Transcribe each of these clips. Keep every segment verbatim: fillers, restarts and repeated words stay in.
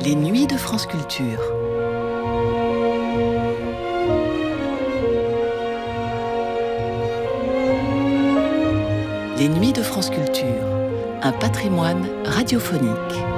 Les nuits de France Culture. Les nuits de France Culture, un patrimoine radiophonique.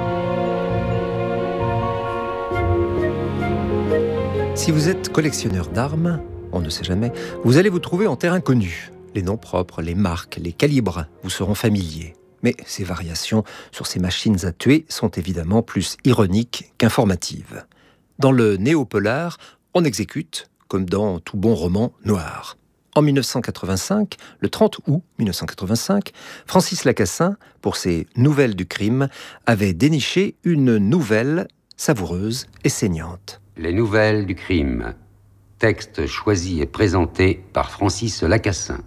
Si vous êtes collectionneur d'armes, on ne sait jamais, vous allez vous trouver en terrain connu. Les noms propres, les marques, les calibres vous seront familiers. Mais ces variations sur ces machines à tuer sont évidemment plus ironiques qu'informatives. Dans le néo-polar, on exécute, comme dans tout bon roman noir. En dix-neuf cent quatre-vingt-cinq, le trente août mille neuf cent quatre-vingt-cinq, Francis Lacassin, pour ses Nouvelles du crime, avait déniché une nouvelle savoureuse et saignante. Les Nouvelles du crime. Texte choisi et présenté par Francis Lacassin.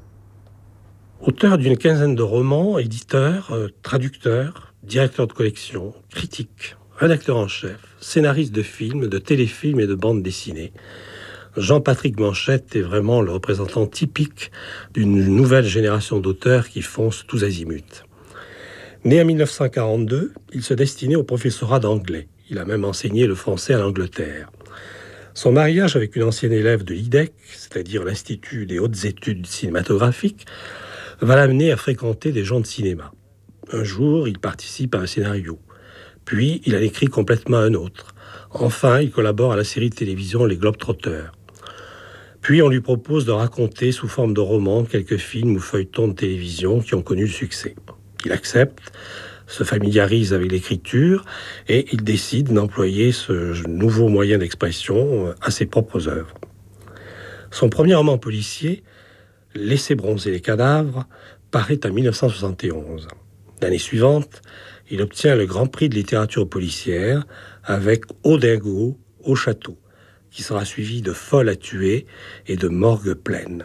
Auteur d'une quinzaine de romans, éditeur, euh, traducteur, directeur de collection, critique, rédacteur en chef, scénariste de films, de téléfilms et de bandes dessinées, Jean-Patrick Manchette est vraiment le représentant typique d'une nouvelle génération d'auteurs qui foncent tous azimuts. Né en mille neuf cent quarante-deux, il se destinait au professorat d'anglais. Il a même enseigné le français à l'Angleterre. Son mariage avec une ancienne élève de l'I D E C, c'est-à-dire l'Institut des hautes études cinématographiques, va l'amener à fréquenter des gens de cinéma. Un jour, il participe à un scénario. Puis, il en écrit complètement un autre. Enfin, il collabore à la série de télévision Les Globetrotters. Puis, on lui propose de raconter sous forme de roman quelques films ou feuilletons de télévision qui ont connu le succès. Il accepte, se familiarise avec l'écriture et il décide d'employer ce nouveau moyen d'expression à ses propres œuvres. Son premier roman policier, Laissez bronzer les cadavres, paraît en mille neuf cent soixante et onze. L'année suivante, il obtient le Grand Prix de littérature policière avec Au dingo, au château, qui sera suivi de Folle à tuer et de Morgue pleine.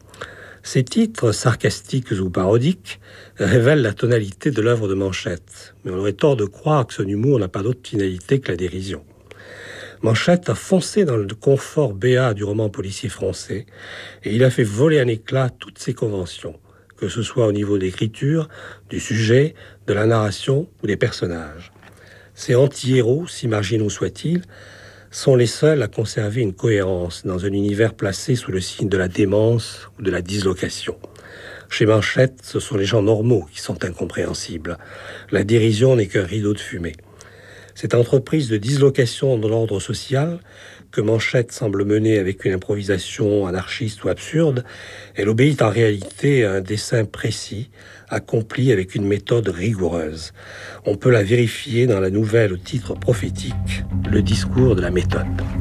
Ces titres, sarcastiques ou parodiques, révèlent la tonalité de l'œuvre de Manchette, mais on aurait tort de croire que son humour n'a pas d'autre finalité que la dérision. Manchette a foncé dans le confort béat du roman policier français et il a fait voler en éclats toutes ses conventions, que ce soit au niveau d'écriture, du sujet, de la narration ou des personnages. Ces anti-héros, si marginaux soient-ils, sont les seuls à conserver une cohérence dans un univers placé sous le signe de la démence ou de la dislocation. Chez Manchette, ce sont les gens normaux qui sont incompréhensibles. La dérision n'est qu'un rideau de fumée. Cette entreprise de dislocation de l'ordre social, que Manchette semble mener avec une improvisation anarchiste ou absurde, elle obéit en réalité à un dessein précis, accompli avec une méthode rigoureuse. On peut la vérifier dans la nouvelle au titre prophétique, Le discours de la méthode.